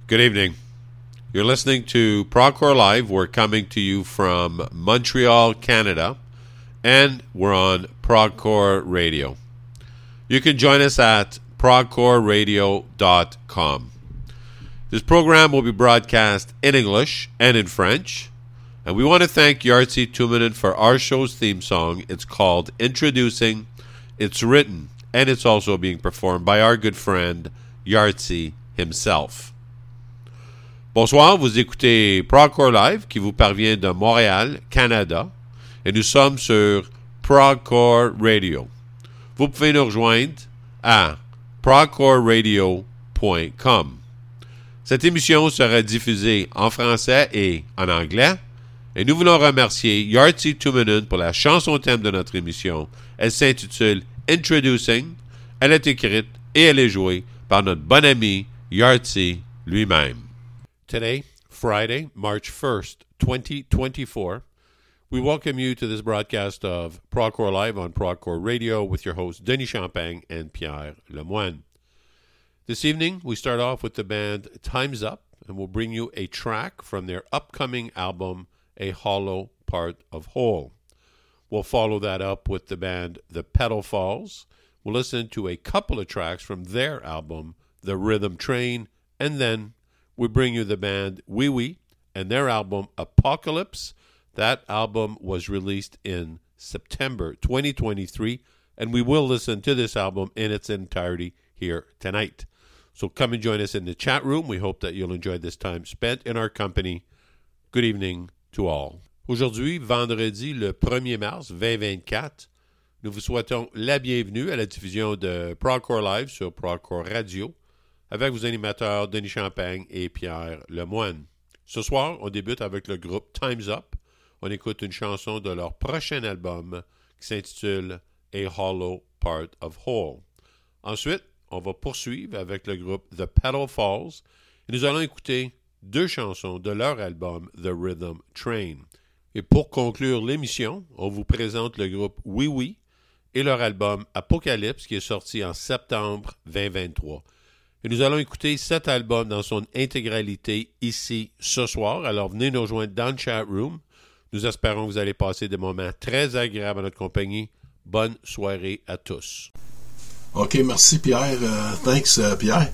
Good evening. You're listening to Procore Live. We're coming to you from Montreal, Canada, and we're on Procore Radio. You can join us at procoreradio.com. This program will be broadcast in English and in French, and we want to thank Yartsi Tuominen for our show's theme song. It's called Introducing. It's written, and it's also being performed by our good friend Yartsi himself. Bonsoir, vous écoutez Procore Live qui vous parvient de Montréal, Canada, et nous sommes sur Procore Radio. Vous pouvez nous rejoindre à procoreradio.com. Cette émission sera diffusée en français et en anglais, et nous voulons remercier Yartsi Tuominen pour la chanson thème de notre émission. Elle s'intitule Introducing. Elle est écrite et elle est jouée par notre bon ami Yartsi lui-même. Today, Friday, March 1st, 2024, we welcome you to this broadcast of Procore Live on Procore Radio with your hosts Denis Champagne and Pierre Lemoine. This evening, we start off with the band Time's Up, and we'll bring you a track from their upcoming album, A Hollow Part of Whole. We'll follow that up with the band The Pedal Falls. We'll listen to a couple of tracks from their album, The Rhythm Train, and then we bring you the band Wee Wee and their album Apocalypse. That album was released in September 2023, and we will listen to this album in its entirety here tonight. So come and join us in the chat room. We hope that you'll enjoy this time spent in our company. Good evening to all. Aujourd'hui, vendredi, le 1er mars 2024, nous vous souhaitons la bienvenue à la diffusion de Procore Live sur Procore Radio, avec vos animateurs Denis Champagne et Pierre Lemoine. Ce soir, on débute avec le groupe Time's Up. On écoute une chanson de leur prochain album qui s'intitule A Hollow Part of Whole. Ensuite, on va poursuivre avec le groupe The Pedal Falls et nous allons écouter deux chansons de leur album The Rhythm Train. Et pour conclure l'émission, on vous présente le groupe Wee Wee et leur album Apocalypse qui est sorti en septembre 2023. Et nous allons écouter cet album dans son intégralité ici ce soir. Alors venez nous rejoindre dans le chat room. Nous espérons que vous allez passer des moments très agréables à notre compagnie. Bonne soirée à tous. Okay, merci Pierre. Thanks, Pierre.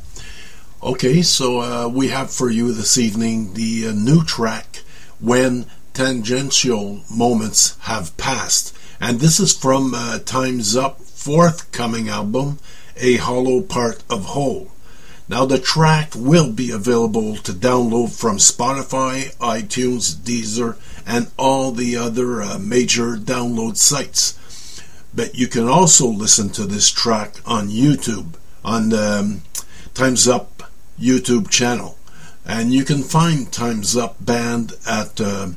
Okay, so we have for you this evening the new track, When Tangential Moments Have Passed. And this is from Time's Up forthcoming album, A Hollow Part of Whole. Now the track will be available to download from Spotify, iTunes, Deezer, and all the other major download sites. But you can also listen to this track on YouTube, on the Time's Up YouTube channel. And you can find Time's Up Band at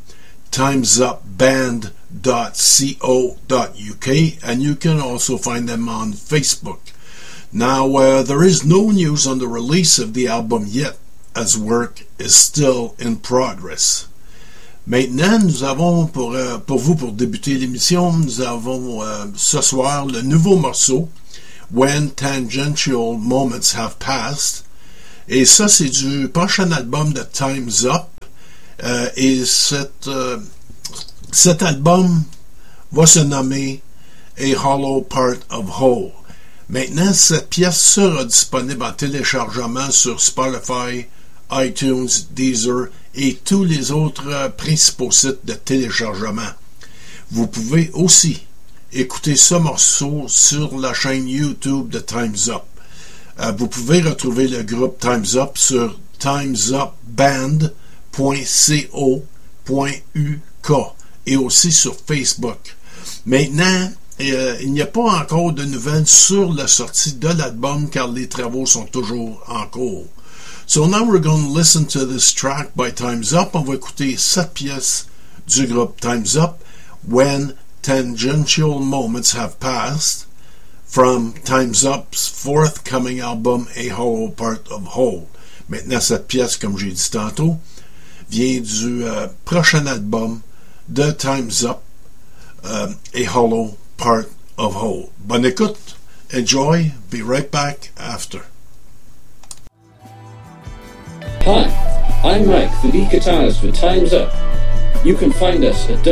timesupband.co.uk, and you can also find them on Facebook. Now, there is no news on the release of the album yet, as work is still in progress. Maintenant, nous avons pour vous, pour débuter l'émission, nous avons ce soir le nouveau morceau, When Tangential Moments Have Passed. Et ça, c'est du prochain album de Time's Up. Et cet album va se nommer A Hollow Part of Whole. Maintenant, cette pièce sera disponible en téléchargement sur Spotify, iTunes, Deezer et tous les autres principaux sites de téléchargement. Vous pouvez aussi écouter ce morceau sur la chaîne YouTube de Time's Up. Vous pouvez retrouver le groupe Time's Up sur timesupband.co.uk et aussi sur Facebook. Maintenant, il n'y a pas encore de nouvelles sur la sortie de l'album car les travaux sont toujours en cours. So now we're going to listen to this track by Time's Up. On va écouter cette pièce du groupe Time's Up, When Tangential Moments Have Passed, from Time's Up's forthcoming album, A Hollow Part of Whole. Maintenant, cette pièce, comme j'ai dit tantôt, vient du prochain album de Time's Up, A Hollow Part of Whole. Bonne écoute, enjoy, be right back after. Hi, I'm Mike, the lead guitarist for Time's Up. You can find us at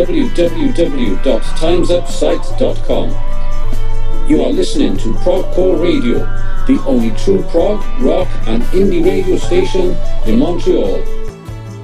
www.timesupsite.com. You are listening to Progcore Radio, the only true prog, rock and indie radio station in Montreal.